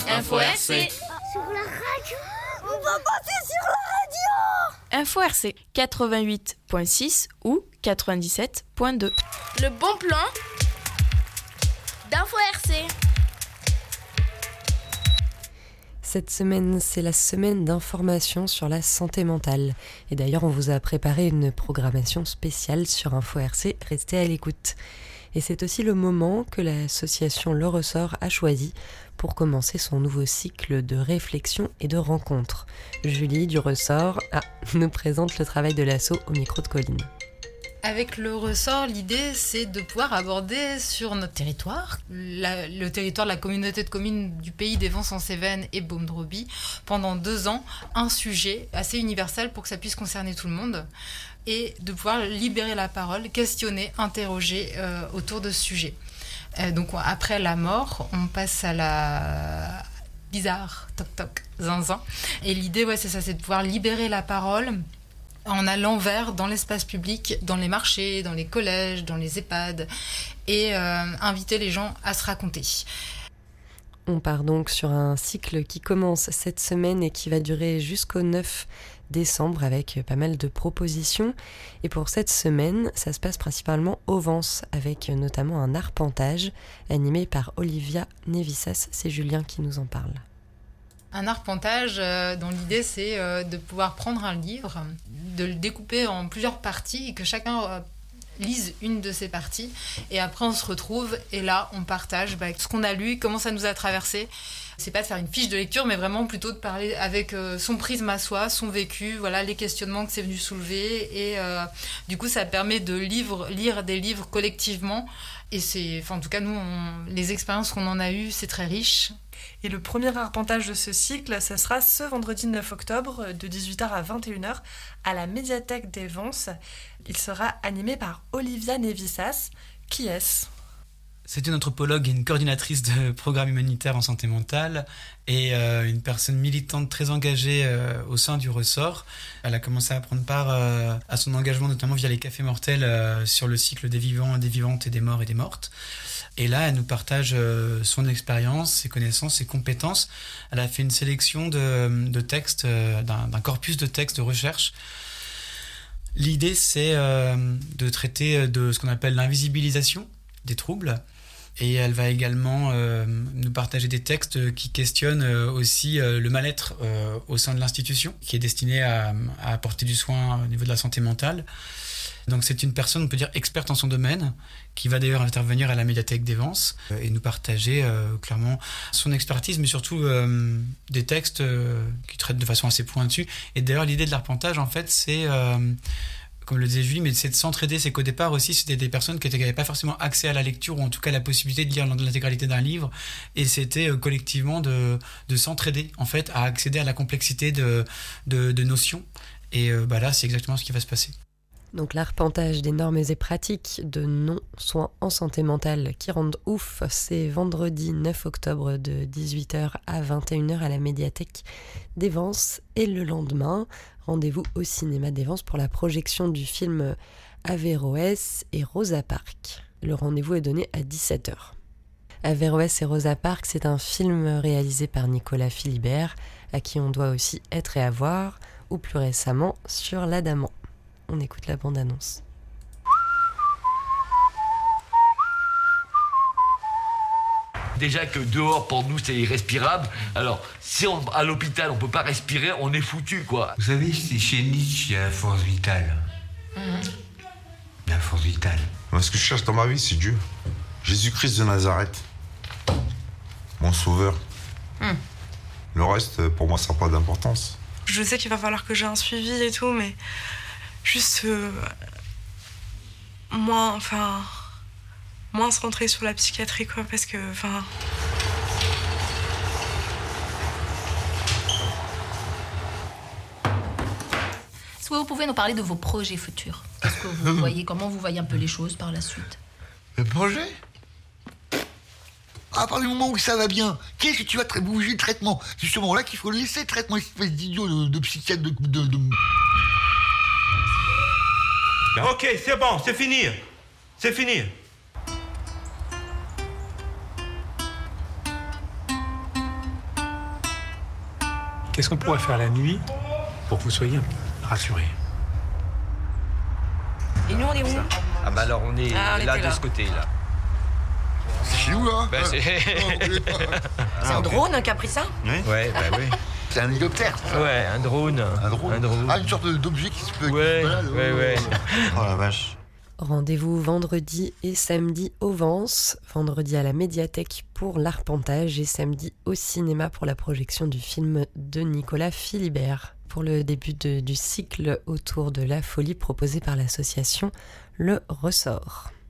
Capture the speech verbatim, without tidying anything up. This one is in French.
Info R C. Sur la radio. On va passer sur la radio. Info R C quatre-vingt-huit virgule six ou quatre-vingt-dix-sept virgule deux. Le bon plan d'Info R C. Cette semaine, c'est la semaine d'information sur la santé mentale. Et d'ailleurs, on vous a préparé une programmation spéciale sur Info R C. Restez à l'écoute. Et c'est aussi le moment que l'association Le Ressort a choisi pour commencer son nouveau cycle de réflexion et de rencontres. Julie du Ressort ah, nous présente le travail de l'asso au micro de Colline. Avec Le Ressort, l'idée, c'est de pouvoir aborder sur notre territoire, la, le territoire de la communauté de communes du pays des Vents-en-Cévennes et Beaume-de-Roby, pendant deux ans, un sujet assez universel pour que ça puisse concerner tout le monde, et de pouvoir libérer la parole, questionner, interroger euh, autour de ce sujet. Euh, donc après la mort, on passe à la bizarre, toc toc, zinzin. Et l'idée, ouais, c'est ça, c'est de pouvoir libérer la parole en allant vers dans l'espace public, dans les marchés, dans les collèges, dans les EHPAD, et euh, inviter les gens à se raconter. On part donc sur un cycle qui commence cette semaine et qui va durer jusqu'au neuf décembre avec pas mal de propositions. Et pour cette semaine, ça se passe principalement au Vence, avec notamment un arpentage animé par Olivia Nevissas. C'est Julien qui nous en parle. Un arpentage euh, dont l'idée c'est euh, de pouvoir prendre un livre, de le découper en plusieurs parties et que chacun euh, lise une de ces parties, et après on se retrouve et là on partage bah, ce qu'on a lu, comment ça nous a traversé. C'est pas de faire une fiche de lecture, mais vraiment plutôt de parler avec euh, son prisme à soi, son vécu, voilà les questionnements que c'est venu soulever, et euh, du coup ça permet de livre, lire des livres collectivement, et c'est, enfin en tout cas nous, on, les expériences qu'on en a eues, c'est très riche. Et le premier arpentage de ce cycle, ça sera ce vendredi neuf octobre de dix-huit heures à vingt et une heures à la médiathèque des Vences. Il sera animé par Olivia Nevissas. Qui est-ce ? C'est une anthropologue et une coordinatrice de programmes humanitaires en santé mentale et euh, une personne militante très engagée euh, au sein du Ressort. Elle a commencé à prendre part euh, à son engagement notamment via les cafés mortels euh, sur le cycle des vivants, des vivantes et des morts et des mortes. Et là, elle nous partage euh, son expérience, ses connaissances, ses compétences. Elle a fait une sélection de, de textes, euh, d'un, d'un corpus de textes de recherche. L'idée, c'est euh, de traiter de ce qu'on appelle l'invisibilisation des troubles. Et elle va également euh, nous partager des textes qui questionnent euh, aussi euh, le mal-être euh, au sein de l'institution, qui est destiné à, à apporter du soin au niveau de la santé mentale. Donc c'est une personne, on peut dire, experte en son domaine, qui va d'ailleurs intervenir à la médiathèque des Vences euh, et nous partager euh, clairement son expertise, mais surtout euh, des textes euh, qui traitent de façon assez pointue. Et d'ailleurs, l'idée de l'arpentage, en fait, c'est... Euh, comme le disait Julie, mais c'est de s'entraider. C'est qu'au départ aussi, c'était des personnes qui n'avaient pas forcément accès à la lecture, ou en tout cas la possibilité de lire l'intégralité d'un livre. Et c'était euh, collectivement de, de s'entraider, en fait, à accéder à la complexité de, de, de notions. Et euh, bah là, c'est exactement ce qui va se passer. Donc l'arpentage des normes et pratiques de non-soins en santé mentale qui rendent ouf, c'est vendredi neuf octobre de dix-huit heures à vingt et une heures à la médiathèque des Vences. Et le lendemain, rendez-vous au cinéma des Vences pour la projection du film Averroès et Rosa Parks. Le rendez-vous est donné à dix-sept heures. Averroès et Rosa Parks, c'est un film réalisé par Nicolas Philibert, à qui on doit aussi Être et avoir, ou plus récemment sur l'Adamant. On écoute la bande-annonce. Déjà que dehors, pour nous, c'est irrespirable. Alors, si on, à l'hôpital, on peut pas respirer, on est foutu, quoi. Vous savez, c'est chez Nietzsche, il y a la force vitale. Mmh. La force vitale. Moi, ce que je cherche dans ma vie, c'est Dieu. Jésus-Christ de Nazareth. Mon sauveur. Mmh. Le reste, pour moi, ça n'a pas d'importance. Je sais qu'il va falloir que j'ai un suivi et tout, mais... Juste... Euh, moins, enfin... moins se rentrer sur la psychiatrie, quoi, parce que, enfin... Est-ce que vous pouvez nous parler de vos projets futurs ? Qu'est-ce que vous voyez ? Comment vous voyez un peu les choses par la suite ? Le projet ? À partir du moment où ça va bien, qu'est-ce que tu vas tra- bouger le traitement ? Justement, là qu'il faut laisser le traitement, espèce d'idiot de, de psychiatre de... de, de... Ok, c'est bon, c'est fini. C'est fini. Qu'est-ce qu'on pourrait faire la nuit pour que vous soyez rassurés? Et nous, on est où? Ah bah alors on est Ah, on là était de là. ce côté-là. C'est chez nous, là Bah, c'est... C'est un drone qui a pris ça? Ouais, bah oui. C'est un hélicoptère. Ouais, un drone. Un drone. Un drone. Ah, une sorte d'objet qui se peut... Ouais, qui se balade, ouais, ouais. Oh la vache. Rendez-vous vendredi et samedi au Vence, vendredi à la médiathèque pour l'arpentage et samedi au cinéma pour la projection du film de Nicolas Philibert, pour le début de- du cycle autour de la folie proposé par l'association Le Ressort.